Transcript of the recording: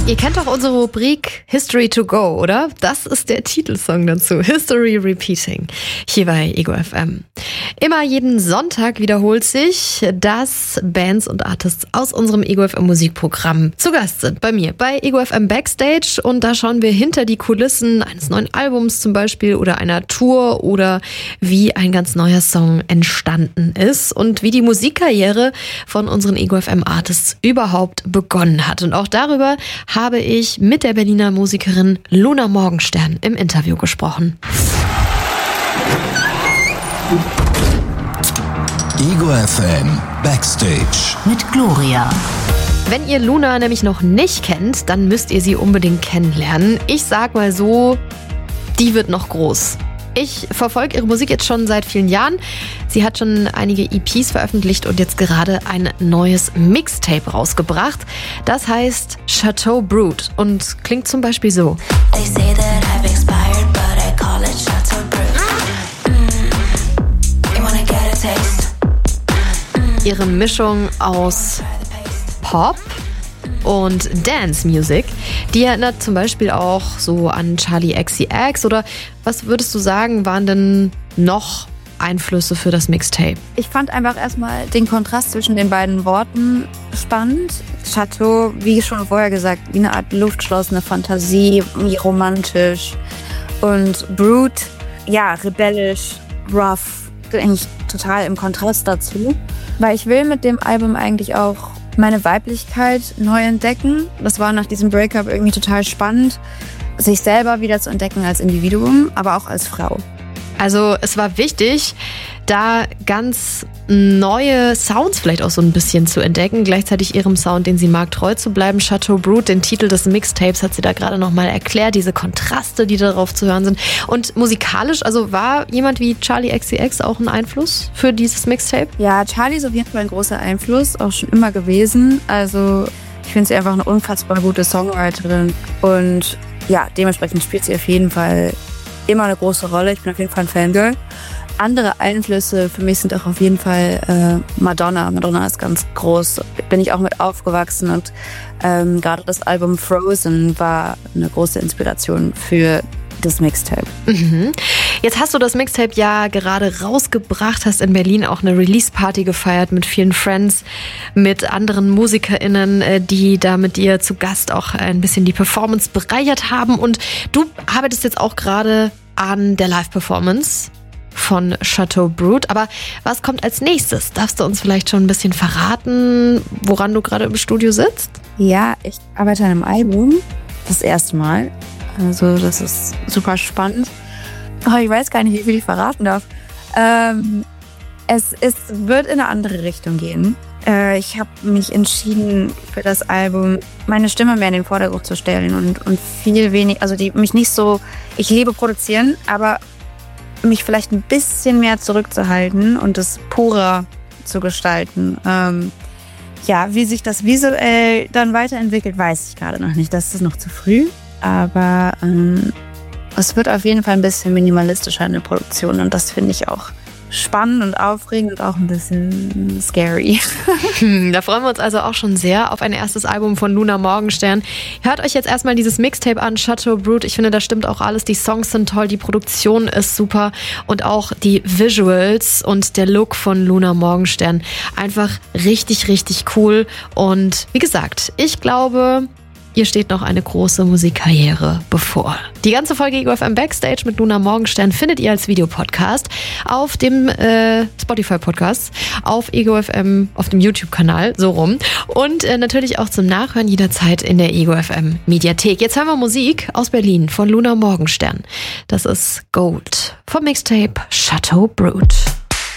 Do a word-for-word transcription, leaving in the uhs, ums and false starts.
Ihr kennt doch unsere Rubrik History to Go, oder? Das ist der Titelsong dazu. History Repeating. Hier bei Ego F M. Immer jeden Sonntag wiederholt sich, dass Bands und Artists aus unserem Ego F M Musikprogramm zu Gast sind. Bei mir, bei Ego F M Backstage. Und da schauen wir hinter die Kulissen eines neuen Albums zum Beispiel oder einer Tour oder wie ein ganz neuer Song entstanden ist und wie die Musikkarriere von unseren Ego F M Artists überhaupt begonnen hat. Und auch darüber habe ich mit der Berliner Musikerin Luna Morgenstern im Interview gesprochen. Ego F M Backstage mit Gloria. Wenn ihr Luna nämlich noch nicht kennt, dann müsst ihr sie unbedingt kennenlernen. Ich sag mal so, die wird noch groß. Ich verfolge ihre Musik jetzt schon seit vielen Jahren. Sie hat schon einige E Ps veröffentlicht und jetzt gerade ein neues Mixtape rausgebracht. Das heißt Chateau Brut und klingt zum Beispiel so. They say that I've expired, but I call it Chateau Brut. Mm. You wanna get a taste? Mm. Ihre Mischung aus Pop und Dance Music, die erinnert zum Beispiel auch so an Charli X C X. Oder was würdest du sagen, waren denn noch Einflüsse für das Mixtape? Ich fand einfach erstmal den Kontrast zwischen den beiden Worten spannend. Chateau, wie schon vorher gesagt, wie eine Art Luftschloss, eine Fantasie, wie romantisch. Und Brut, ja, rebellisch, rough, eigentlich total im Kontrast dazu. Weil ich will mit dem Album eigentlich auch meine Weiblichkeit neu entdecken. Das war nach diesem Breakup irgendwie total spannend, sich selber wieder zu entdecken als Individuum, aber auch als Frau. Also es war wichtig, da ganz neue Sounds vielleicht auch so ein bisschen zu entdecken, gleichzeitig ihrem Sound, den sie mag, treu zu bleiben. Chateau Brut, den Titel des Mixtapes, hat sie da gerade nochmal erklärt, diese Kontraste, die darauf zu hören sind. Und musikalisch, also war jemand wie Charli X C X auch ein Einfluss für dieses Mixtape? Ja, Charli ist auf jeden Fall ein großer Einfluss, auch schon immer gewesen. Also ich finde sie einfach eine unfassbar gute Songwriterin und ja, dementsprechend spielt sie auf jeden Fall immer eine große Rolle. Ich bin auf jeden Fall ein Fangirl. Andere Einflüsse für mich sind auch auf jeden Fall äh, Madonna. Madonna ist ganz groß. Bin ich auch mit aufgewachsen und ähm, gerade das Album Frozen war eine große Inspiration für das Mixtape. Mhm. Jetzt hast du das Mixtape ja gerade rausgebracht, hast in Berlin auch eine Release-Party gefeiert mit vielen Friends, mit anderen MusikerInnen, die da mit dir zu Gast auch ein bisschen die Performance bereichert haben. Und du arbeitest jetzt auch gerade an der Live-Performance von Chateau Brut. Aber was kommt als nächstes? Darfst du uns vielleicht schon ein bisschen verraten, woran du gerade im Studio sitzt? Ja, ich arbeite an einem Album. Das erste Mal. Also das ist super spannend. Oh, ich weiß gar nicht, wie viel ich verraten darf. Ähm, es, es wird in eine andere Richtung gehen. Äh, ich habe mich entschieden, für das Album meine Stimme mehr in den Vordergrund zu stellen und, und viel wenig, also die mich nicht so, ich liebe produzieren, aber mich vielleicht ein bisschen mehr zurückzuhalten und es purer zu gestalten. Ähm, ja, wie sich das visuell dann weiterentwickelt, weiß ich gerade noch nicht. Das ist noch zu früh. Aber ähm, es wird auf jeden Fall ein bisschen minimalistischer in der Produktion und das finde ich auch spannend und aufregend und auch ein bisschen scary. Da freuen wir uns also auch schon sehr auf ein erstes Album von Luna Morgenstern. Hört euch jetzt erstmal dieses Mixtape an, Chateau Brut. Ich finde, da stimmt auch alles. Die Songs sind toll, die Produktion ist super und auch die Visuals und der Look von Luna Morgenstern. Einfach richtig, richtig cool. Und wie gesagt, ich glaube, ihr steht noch eine große Musikkarriere bevor. Die ganze Folge Ego F M Backstage mit Luna Morgenstern findet ihr als Videopodcast auf dem äh, Spotify-Podcast, auf Ego F M, auf dem YouTube-Kanal, so rum. Und äh, natürlich auch zum Nachhören jederzeit in der Ego F M Mediathek. Jetzt hören wir Musik aus Berlin von Luna Morgenstern. Das ist Gold vom Mixtape Chateau Brut.